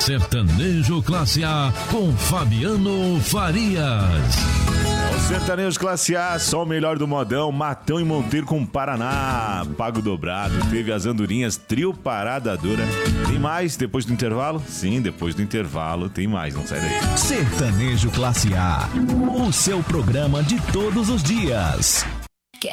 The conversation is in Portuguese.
Sertanejo Classe A com Fabiano Farias. O Sertanejo Classe A, só o melhor do modão, Matão e Monteiro com Paraná, pago dobrado, teve as andorinhas, trio Parada Dura. Tem mais depois do intervalo? Sim, depois do intervalo tem mais, não sai daí. Sertanejo Classe A, o seu programa de todos os dias.